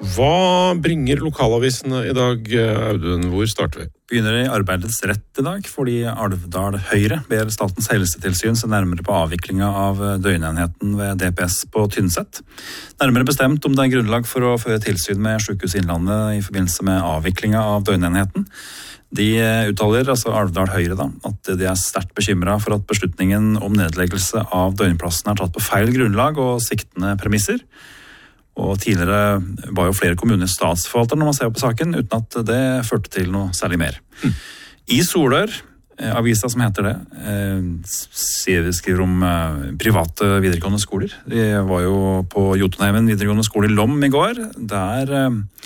Hva bringer lokalavisene i dag, Audun? Hvor starter vi? Begynner i Arbeidets Rett i dag, fordi Alvdal Høyre ber Statens helsetilsyn se nærmere på avviklinga av døgnenheten ved DPS på Tynset. Nærmere bestemt om det er grunnlag for å føre tilsyn med Sykehuset Innlandet i forbindelse med avviklinga av døgnenheten. De uttaler, altså Alvdal Høyre, at de er sterkt bekymret for at beslutningen om nedleggelse av døgnplassen er tatt på feil grunnlag og siktende premisser. Og tidligere var jo flere kommuner statsforvaltere når man ser på saken, uten at det førte til noe særlig mer. I Solør, avisa som heter det, skriver om private videregående skoler. De var jo på Jotunheimen videregående skole i Lom i går. Der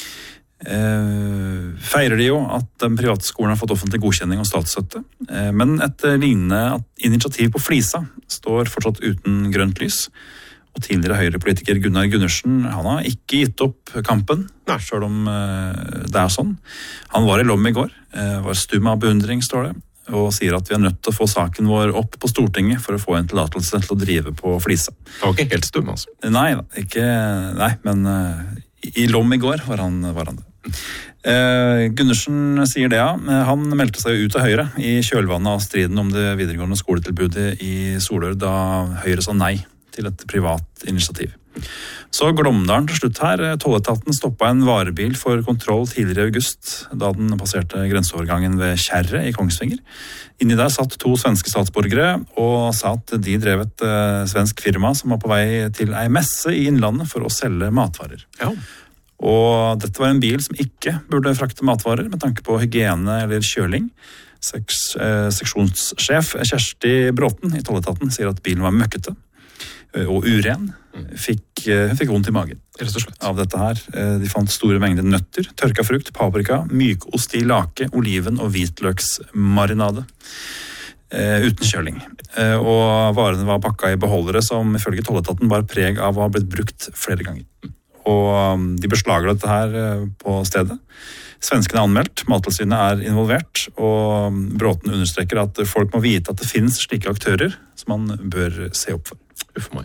feirer de jo at den private skolen har fått offentlig godkjenning og statsstøtte. Men et lignende initiativ på Flisa står fortsatt uten grønt lys. Og tidligere Høyre-politiker Gunnar Gundersen, han har ikke gitt opp kampen, selv om det er sånn. Han var i Lom i går, var stum av beundring, står det, og sier at vi er nødt til å få saken vår opp på Stortinget for å få en tillatelse til å drive på Flisa. Han var ikke helt stum, altså? Nei, men i Lom i går var han det. Gundersen sier det, ja. Han meldte seg ut av Høyre i kjølvannet av striden om det videregående skoletilbudet i Solør, da Høyre sa nei til et privat initiativ. Så Glåmdalen til slutt her. Tolletaten stoppet en varebil for kontroll tidligere i august, da den passerte grenseovergangen ved Kjerre i Kongsvinger. Inni der satt 2 svenske statsborgere og sa at de drev et svensk firma som var på vei til ei messe i Innlandet for å selge matvarer. Ja. Og dette var en bil som ikke burde frakte matvarer med tanke på hygiene eller kjøling. Seksjonssjef Kjersti Bråten i Tolletaten sier at bilen var møkkete og uren. Fikk vondt i magen av dette her. De fant store mengder nøtter, tørka frukt, paprika, mykost i lake, oliven og hvitløksmarinade. Uten kjøling. Og varene var pakka i beholdere som ifølge Tolletaten var preg av å ha blitt brukt flere ganger. Og de beslager dette her på stedet. Svenskene er anmeldt, Mattilsynet er involvert, og Bråten understreker at folk må vite at det finnes slike aktører som man bør se opp for. Uff meg.